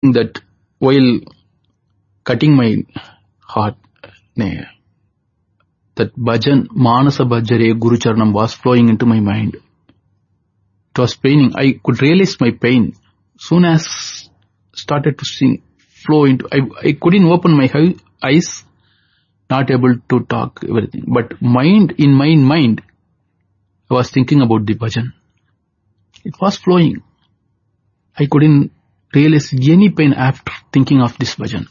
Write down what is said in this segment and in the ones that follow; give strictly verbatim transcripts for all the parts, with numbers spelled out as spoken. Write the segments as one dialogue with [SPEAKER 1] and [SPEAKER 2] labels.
[SPEAKER 1] that while cutting my heart, that bhajan, Manasa Bhajare Guru Charanam was flowing into my mind. It was paining. I could realize my pain. Soon as started to sing, flow into, I, I couldn't open my eyes, not able to talk, everything. But mind, in my mind, I was thinking about the bhajan. It was flowing. I couldn't realize any pain after thinking of this bhajan.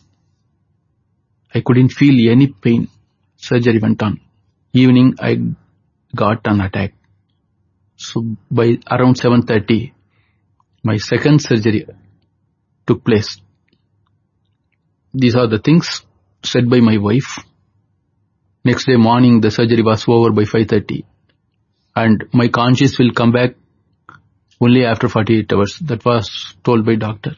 [SPEAKER 1] I couldn't feel any pain. Surgery went on. Evening, I got an attack. So by around seven thirty, my second surgery took place. These are the things said by my wife. Next day morning, the surgery was over by five thirty. And my conscience will come back only after forty-eight hours. That was told by doctor.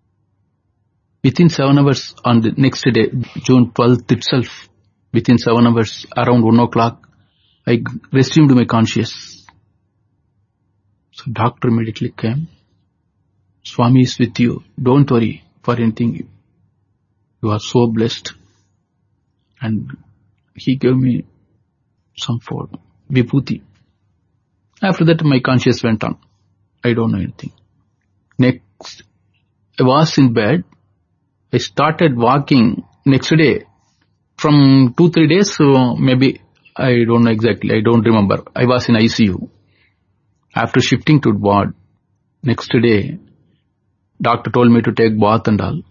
[SPEAKER 1] Within seven hours on the next day, June twelfth itself, within seven hours, around one o'clock, I resumed my conscience. So doctor immediately came. Swami is with you. Don't worry for anything. You are so blessed. And he gave me some food, vibhuti. After that, my conscience went on. I don't know anything. Next, I was in bed. I started walking next day. From two, three days, so maybe, I don't know exactly, I don't remember. I was in I C U. After shifting to ward, next day, doctor told me to take bath and all.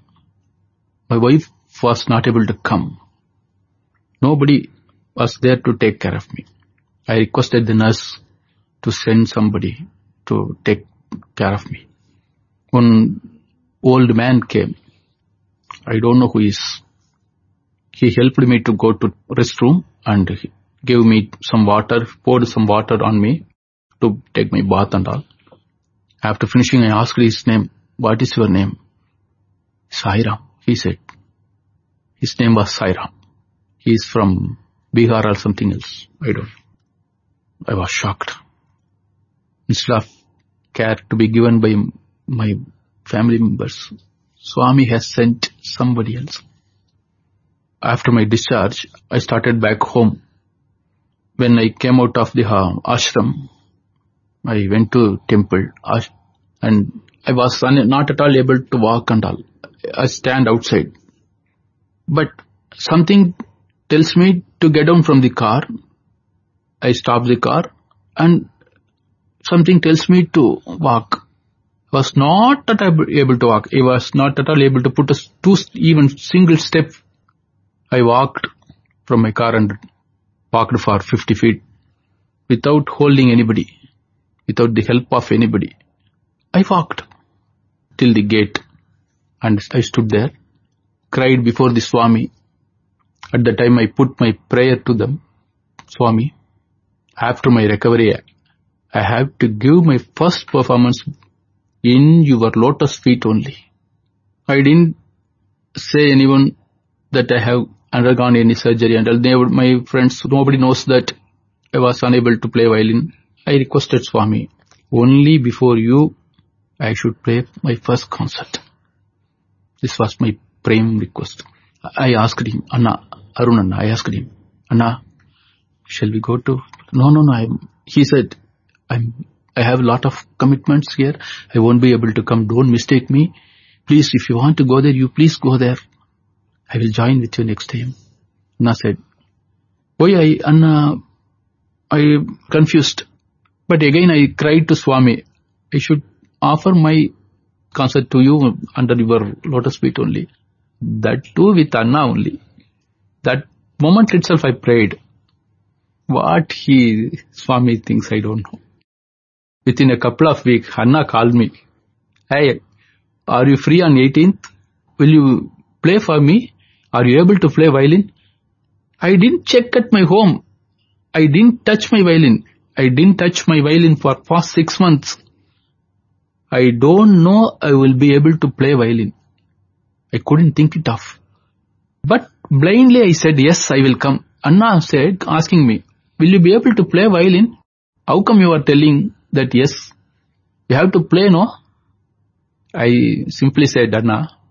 [SPEAKER 1] My wife was not able to come. Nobody was there to take care of me. I requested the nurse to send somebody to take care of me. One old man came. I don't know who he is. He helped me to go to restroom and gave me some water, poured some water on me to take my bath and all. After finishing, I asked his name. What is your name? Sairam, he said. His name was Sairam. He is from Bihar or something else. I don't know. I was shocked. Instead of care to be given by my family members, Swami has sent somebody else. After my discharge, I started back home. When I came out of the uh, ashram, I went to temple ash- and I was un- not at all able to walk and all. I stand outside. But something tells me to get down from the car. I stop the car and something tells me to walk. I was not at all able to walk. I was not at all able to put a two, even single step. I walked from my car and walked for fifty feet without holding anybody, without the help of anybody. I walked till the gate and I stood there, cried before the Swami. At the time I put my prayer to them, Swami, after my recovery, I have to give my first performance in your lotus feet only. I didn't say anyone that I have undergone any surgery and all. My friends, nobody knows that I was unable to play violin. I requested Swami, only before you, I should play my first concert. This was my prime request. I asked him, Anna, Arun Anna, I asked him, Anna, shall we go to? No, no, no. I'm, he said, I'm, I have a lot of commitments here. I won't be able to come. Don't mistake me. Please, if you want to go there, you please go there. I will join with you next time. Anna said, why I, Anna, I confused. But again I cried to Swami, I should offer my concert to you under your lotus feet only. That too with Anna only. That moment itself I prayed. What he, Swami thinks, I don't know. Within a couple of weeks, Anna called me. Hey, are you free on eighteenth? Will you play for me? Are you able to play violin? I didn't check at my home. I didn't touch my violin. I didn't touch my violin for past six months. I don't know I will be able to play violin. I couldn't think it of. But blindly I said, yes, I will come. Anna said, asking me, will you be able to play violin? How come you are telling that yes, you have to play, no? I simply said, Anna,